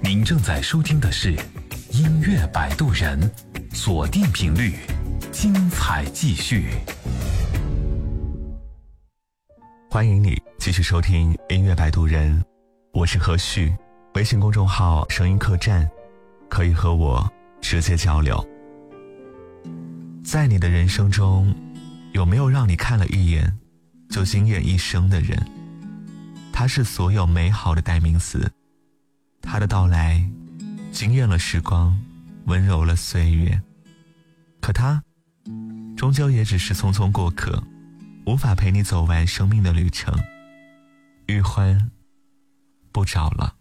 您正在收听的是音乐摆渡人，锁定频率，精彩继续。 欢迎你继续收听音乐摆渡人，我是何旭，微信公众号声音客栈，可以和我直接交流。在你的人生中，有没有让你看了一眼就惊艳一生的人？他是所有美好的代名词，他的到来惊艳了时光，温柔了岁月，可他终究也只是匆匆过客，无法陪你走完生命的旅程，欲欢不找了。